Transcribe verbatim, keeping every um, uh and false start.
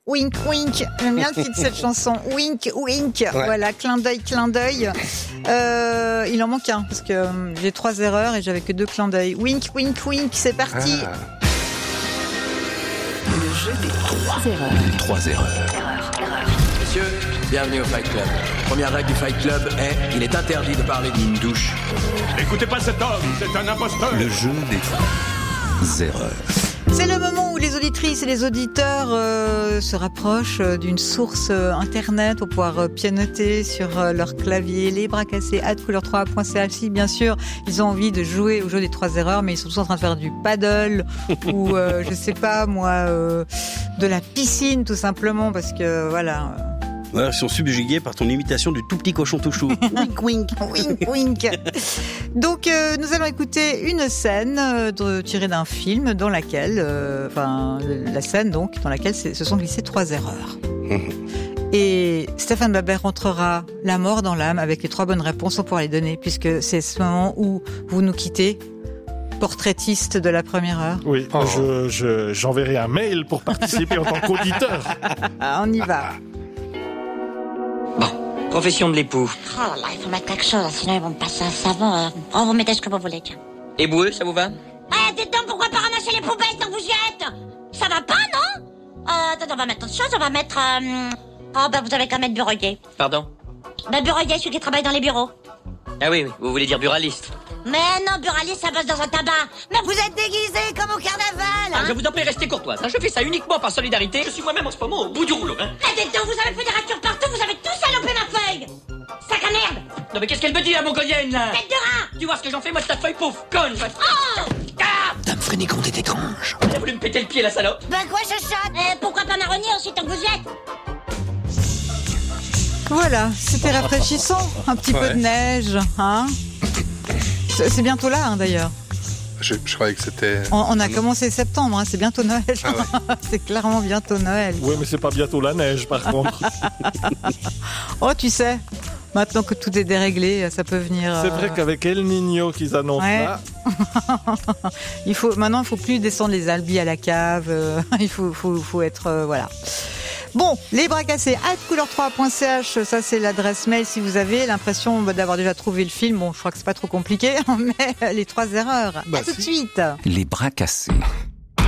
Wink, wink. J'aime bien le titre de cette chanson. Wink, wink. Ouais. Voilà, clin d'œil, clin d'œil. Euh, il en manque un parce que euh, j'ai trois erreurs et j'avais que deux clins d'œil. Wink, wink, wink. C'est parti. Ah. Le jeu des trois erreurs. Les trois erreurs. Erreur, erreur. Messieurs, bienvenue au Fight Club. Première règle du Fight Club est il est interdit de parler d'une douche. N'écoutez pas cet homme, c'est un imposteur. Le jeu des trois erreurs. C'est le moment où les auditrices et les auditeurs euh, se rapprochent euh, d'une source euh, internet pour pouvoir euh, pianoter sur euh, leur clavier, les bras cassés, at couleur trois point c h. Si bien sûr ils ont envie de jouer au jeu des trois erreurs, mais ils sont tous en train de faire du paddle ou euh, je sais pas moi euh, de la piscine tout simplement parce que voilà. Ouais, ils sont subjugués par ton imitation du tout petit cochon tout chou. Wink, wink. Wink, wink. Donc, euh, nous allons écouter une scène euh, de, tirée d'un film dans laquelle, euh, enfin, la scène donc, dans laquelle se sont glissées trois erreurs. Et Stéphane Babert rentrera la mort dans l'âme avec les trois bonnes réponses, on pourra les donner, puisque c'est ce moment où vous nous quittez. Portraitiste de la première heure. Oui, oh. je, je, j'enverrai un mail pour participer en tant qu'auditeur. On y va. Bon, profession de l'époux. Oh là là, il faut mettre quelque chose, sinon ils vont me passer un savon. Oh, vous mettez ce que vous voulez, tiens. Éboueux, ça vous va? Eh, dites donc, pourquoi pas ramasser les poubelles tant que vous y êtes? Ça va pas, non? Euh, attends, on va mettre autre chose, on va mettre... Euh... Oh, bah, vous avez qu'à mettre bureauier. Pardon? Bah, bureauier, celui qui travaille dans les bureaux. Ah oui, oui, vous voulez dire buraliste? Mais non, buraliste, ça bosse dans un tabac. Mais vous êtes déguisés comme au carnaval, hein? Ah, je vous en prie, restez courtoise. Hein. Je fais ça uniquement par solidarité. Je suis moi-même en ce moment au bout du rouleau, hein. Eh, dites donc, vous avez fait des ratures partout, vous avez tous salopé ma feuille. Sac à merde. Non, mais qu'est-ce qu'elle me dit, la mongolienne, là? Tête de rat. Tu vois ce que j'en fais, moi, de ta feuille, pouf, conne. Oh ah Dame Frénégonde est étrange. Elle a voulu me péter le pied, la salope. Ben quoi, chachotte? Eh, pourquoi pas marronnier aussi tant que vous y êtes? Voilà, c'était rafraîchissant. Un petit ouais. peu de neige, hein. C'est bientôt là, hein, d'ailleurs. Je, je croyais que c'était... On, on a commencé septembre, hein, c'est bientôt Noël. Ah ouais. C'est clairement bientôt Noël. Oui, mais c'est pas bientôt la neige, par contre. Oh, tu sais, maintenant que tout est déréglé, ça peut venir... C'est euh... vrai qu'avec El Niño qu'ils annoncent ouais. là... il faut, maintenant, il ne faut plus descendre les albis à la cave. Euh, il faut, faut, faut être... Euh, voilà. Bon, les bras cassés, at couleur trois point c h, ça c'est l'adresse mail si vous avez l'impression d'avoir déjà trouvé le film. Bon, je crois que c'est pas trop compliqué, mais les trois erreurs. Bah à si. Tout de suite. Les bras cassés.